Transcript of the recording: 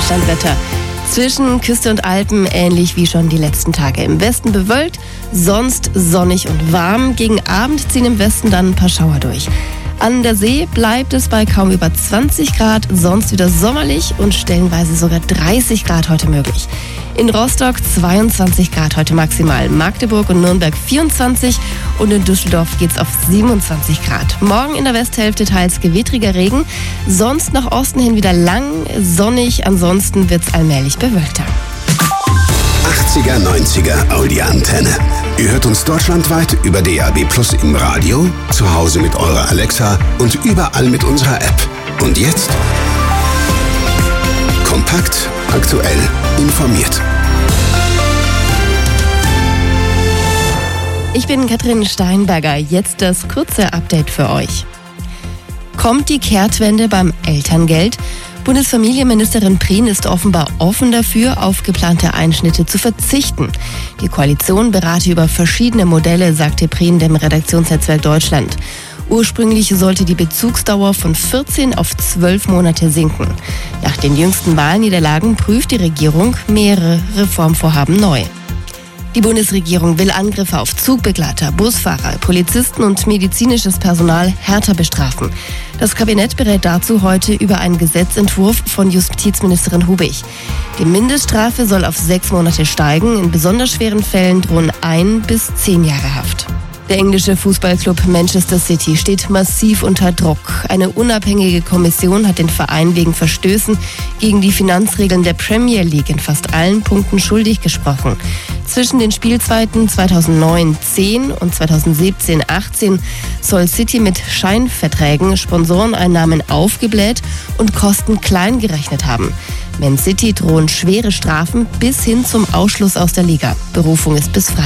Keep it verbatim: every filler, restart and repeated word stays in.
Deutschlandwetter. Zwischen Küste und Alpen ähnlich wie schon die letzten Tage. Im Westen bewölkt, sonst sonnig und warm. Gegen Abend ziehen im Westen dann ein paar Schauer durch. An der See bleibt es bei kaum über zwanzig Grad, sonst wieder sommerlich und stellenweise sogar dreißig Grad heute möglich. In Rostock zweiundzwanzig Grad heute maximal, Magdeburg und Nürnberg vierundzwanzig und in Düsseldorf geht's auf siebenundzwanzig Grad. Morgen in der Westhälfte teils gewittriger Regen, sonst nach Osten hin wieder lang, sonnig, ansonsten wird's allmählich bewölkter. achtziger, neunziger Audi Antenne. Ihr hört uns deutschlandweit über D A B Plus im Radio, zu Hause mit eurer Alexa und überall mit unserer App. Und jetzt kompakt, aktuell, informiert. Ich bin Katrin Steinberger, jetzt das kurze Update für euch. Kommt die Kehrtwende beim Elterngeld? Bundesfamilienministerin Prien ist offenbar offen dafür, auf geplante Einschnitte zu verzichten. Die Koalition berate über verschiedene Modelle, sagte Prien dem Redaktionsnetzwerk Deutschland. Ursprünglich sollte die Bezugsdauer von vierzehn auf zwölf Monate sinken. Nach den jüngsten Wahlniederlagen prüft die Regierung mehrere Reformvorhaben neu. Die Bundesregierung will Angriffe auf Zugbegleiter, Busfahrer, Polizisten und medizinisches Personal härter bestrafen. Das Kabinett berät dazu heute über einen Gesetzentwurf von Justizministerin Hubig. Die Mindeststrafe soll auf sechs Monate steigen. In besonders schweren Fällen drohen ein bis zehn Jahre Haft. Der englische Fußballclub Manchester City steht massiv unter Druck. Eine unabhängige Kommission hat den Verein wegen Verstößen gegen die Finanzregeln der Premier League in fast allen Punkten schuldig gesprochen. Zwischen den Spielzeiten zweitausendneun zehn und zweitausendsiebzehn achtzehn soll City mit Scheinverträgen Sponsoreneinnahmen aufgebläht und Kosten klein gerechnet haben. Man City drohen schwere Strafen bis hin zum Ausschluss aus der Liga. Berufung ist bis Freitag.